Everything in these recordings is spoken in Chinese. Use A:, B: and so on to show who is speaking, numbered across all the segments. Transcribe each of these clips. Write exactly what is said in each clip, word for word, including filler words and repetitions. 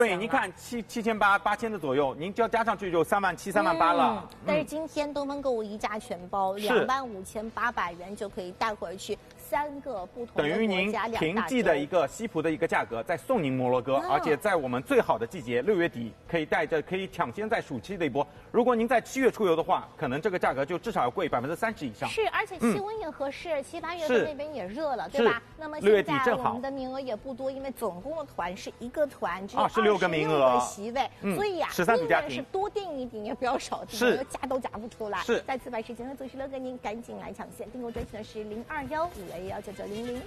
A: 对，您看七七千八八千的左右，您就要加上去就三万七三万八了。
B: 嗯、但是今天东方购物一价全包两万五千八百元就可以带回去。 三个不同的
A: 等于您平季的一个西葡的一个价格，再送您摩洛哥，而且在我们最好的季节六月底，可以带着可以抢先在暑期的一波。如果您在七月出游的话，可能这个价格就至少要贵百分之三十以上。
B: 是，而且气温也合适，七八月份那边也热了，对吧？那么现在我们的名额也不多，因为总共的团是一个团，只有二十六个名额席位，所以啊，宁愿是多订一订，也不要少订，是夹都夹不出来。
A: 是，
B: 再次把时间和组织留给您，赶紧来抢先订购专线的是零二幺五二幺九九零零。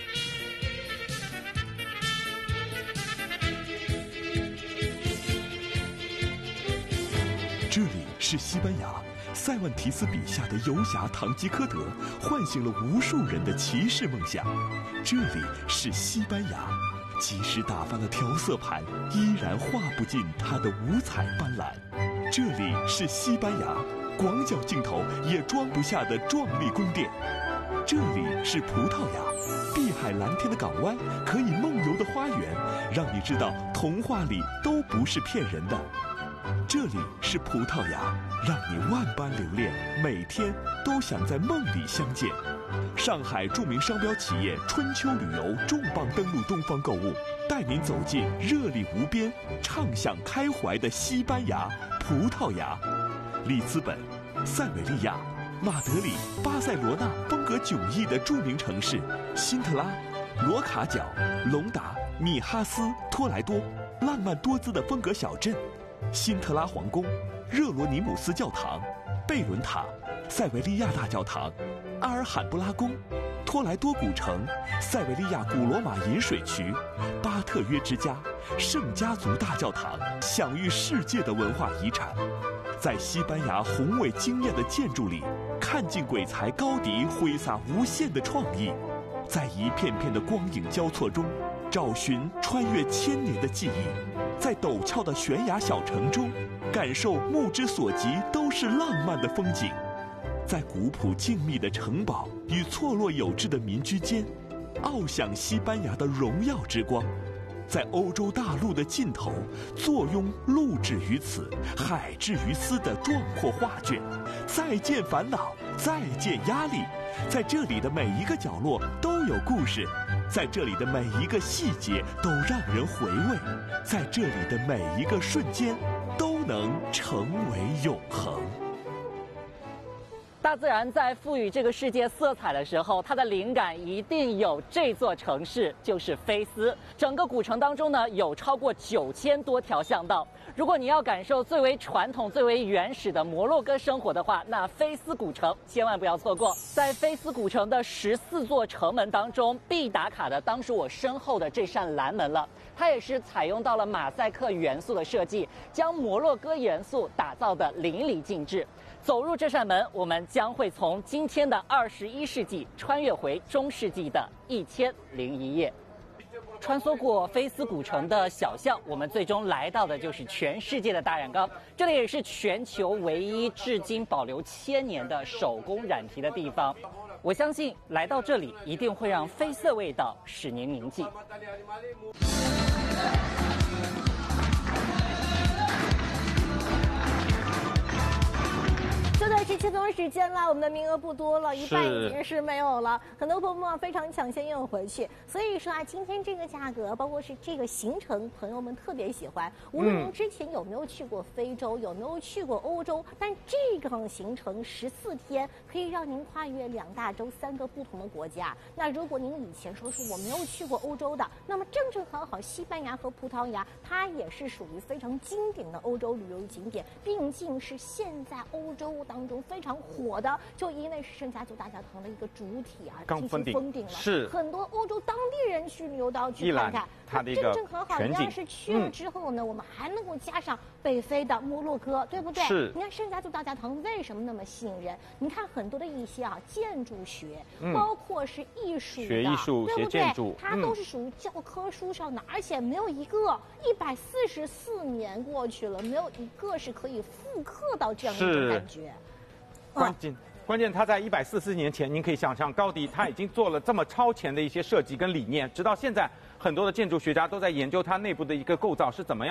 C: 这里是西班牙，塞万提斯笔下的游侠堂吉诃德唤醒了无数人的骑士梦想。这里是西班牙，即使打翻了调色盘，依然画不尽它的五彩斑斓。这里是西班牙，广角镜头也装不下的壮丽宫殿。这里是葡萄牙，碧海蓝天的港湾，可以梦游的花园，让你知道童话里都不是骗人的。 这里是葡萄牙，让你万般留恋，每天都想在梦里相见。上海著名商标企业春秋旅游重磅登陆东方购物，带您走进热力无边、畅想开怀的西班牙、葡萄牙、里斯本、塞维利亚、马德里、巴塞罗那风格迥异的著名城市，辛特拉、罗卡角、隆达、米哈斯、托莱多，浪漫多姿的风格小镇。 辛特拉皇宫、热罗尼姆斯教堂、贝伦塔、塞维利亚大教堂、阿尔罕布拉宫、托莱多古城、塞维利亚古罗马饮水渠、巴特约之家、圣家族大教堂，享誉世界的文化遗产。在西班牙宏伟惊艳的建筑里，看尽鬼才高迪挥洒无限的创意，在一片片的光影交错中，找寻穿越千年的记忆。 在陡峭的悬崖小城中，感受目之所及都是浪漫的风景；在古朴静谧的城堡与错落有致的民居间，翱翔西班牙的荣耀之光；在欧洲大陆的尽头，坐拥陆至于此、海至于斯的壮阔画卷。再见烦恼，再见压力，在这里的每一个角落都有故事。 在这里的每一个细节都让人回味，在这里的每一个瞬间都能成为永恒。
D: 大自然在赋予这个世界色彩的时候，它的灵感一定有这座城市，就是菲斯。整个古城当中呢，有超过九千多条巷道。如果你要感受最为传统、最为原始的摩洛哥生活的话，那菲斯古城千万不要错过。在菲斯古城的十四座城门当中，必打卡的当属我身后的这扇蓝门了。它也是采用到了马赛克元素的设计，将摩洛哥元素打造的淋漓尽致。 走入这扇门，我们将会从今天的二十一世纪穿越回中世纪的一千零一夜。穿梭过菲斯古城的小巷，我们最终来到的就是全世界的大染缸。这里也是全球唯一至今保留千年的手工染皮的地方。我相信来到这里，一定会让菲斯的味道使您铭记。
B: 就在这七分钟时间了，我们的名额不多了，一半已经是没有了。很多朋友们非常抢先拥有回去，所以说啊，今天这个价格，包括是这个行程，朋友们特别喜欢。无论您之前有没有去过非洲，有没有去过欧洲，但这个行程十四天可以让您跨越两大洲、三个不同的国家。那如果您以前说是我没有去过欧洲的，那么正正好好，西班牙和葡萄牙，它也是属于非常经典的欧洲旅游景点，毕竟是现在欧洲当中非常火的，就因为是圣家族大教堂的一个主体啊，进行封顶了，
A: 是
B: 很多欧洲当地人去旅游都要去看看。
A: 它的一个
B: 正正很好，你要是去了之后呢，嗯、我们还能够加上北非的摩洛哥，对不对？
A: 是。
B: 你看圣家族大教堂为什么那么吸引人？你看很多的一些啊建筑学，嗯、包括是艺术的，
A: 学艺术、
B: 对不对？
A: 学建筑，
B: 它都是属于教科书上的，嗯、而且没有一个一百四十四年过去了，没有一个是可以复刻到这样一种感觉。
A: 关键。 关键它在一百四十年前，您可以想象高迪他已经做了这么超前的一些设计跟理念，直到现在很多的建筑学家都在研究它内部的一个构造是怎么样。